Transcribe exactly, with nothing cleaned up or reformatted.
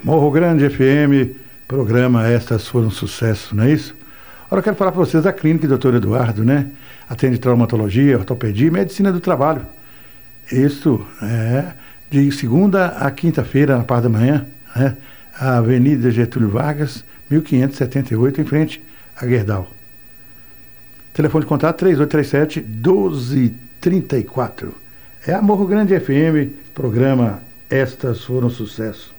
Morro Grande F M, programa Estas Foram Sucesso, não é isso? Agora eu quero falar para vocês da clínica doutor Eduardo, né? Atende traumatologia, ortopedia e medicina do trabalho. Isso é de segunda a quinta-feira, na parte da manhã, né? A Avenida Getúlio Vargas, mil quinhentos e setenta e oito, em frente a Gerdau. Telefone de contato três oito três sete, um dois três quatro. É a Morro Grande F M, programa Estas Foram Sucesso.